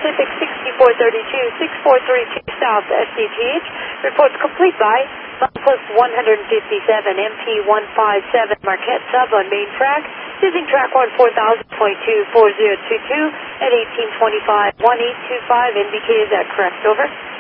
Pacific 6432, 6432 South SDGH. Reports complete by Milepost 157, MP157 Marquette Sub on main track, using track 14000.24022 at 1825, 1825, indicated that correct, over.